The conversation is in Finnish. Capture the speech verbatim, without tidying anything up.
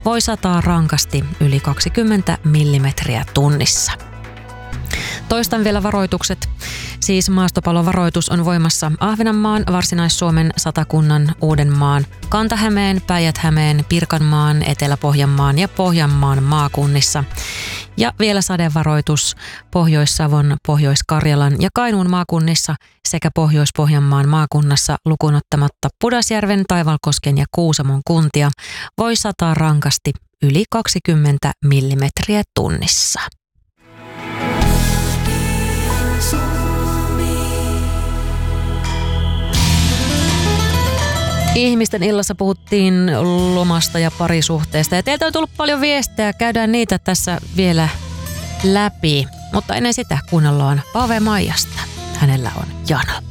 voi sataa rankasti yli kaksikymmentä millimetriä tunnissa. Toistan vielä varoitukset. Siis maastopalovaroitus on voimassa Ahvenanmaan, Varsinais-Suomen, Satakunnan, Uudenmaan, Kanta-Hämeen, Päijät-Hämeen, Pirkanmaan, Etelä-Pohjanmaan ja Pohjanmaan maakunnissa. Ja vielä sadevaroitus Pohjois-Savon, Pohjois-Karjalan ja Kainuun maakunnissa sekä Pohjois-Pohjanmaan maakunnassa lukuun ottamatta Pudasjärven, Taivalkosken ja Kuusamon kuntia voi sataa rankasti yli kaksikymmentä millimetriä tunnissa. Ihmisten illassa puhuttiin lomasta ja parisuhteesta ja teiltä on tullut paljon viestejä. Käydään niitä tässä vielä läpi, mutta ennen sitä kuunnellaan Pave Maijasta. Hänellä on jano.